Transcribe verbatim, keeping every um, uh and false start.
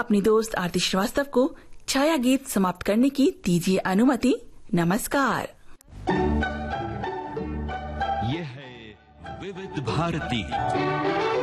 अपनी दोस्त आरती श्रीवास्तव को छाया गीत समाप्त करने की दीजिए अनुमति। नमस्कार। यह है विविध भारती।